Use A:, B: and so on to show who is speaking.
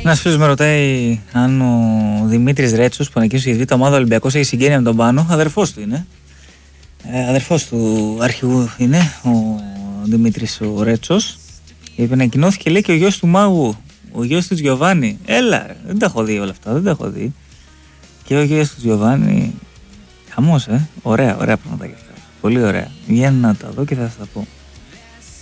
A: Ένας φίλος με ρωτάει αν ο Δημήτρης Ρέτσος, που ανακοίνωσε για τη ομάδα Ολυμπιακός, έχει συγγένεια με τον Πάνο. Αδερφός του είναι. Αδερφός του αρχηγού είναι ο Δημήτρης ο Ρέτσος. Ανακοινώθηκε, λέει, και ο γιος του Μάγου, ο γιος του Γιωβάνι. Έλα, δεν τα έχω δει όλα αυτά, δεν τα έχω δει. Και ο γιος του Γιωβάνι. Χαμός, ωραία, ωραία πράγματα και αυτά. Πολύ ωραία. Βγαίνω να τα δω και θα σας τα πω.